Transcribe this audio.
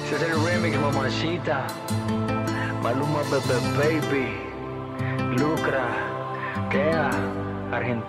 Ese es el remix, mamacita. Maluma, Baby, Lucra, Kea, Argentina.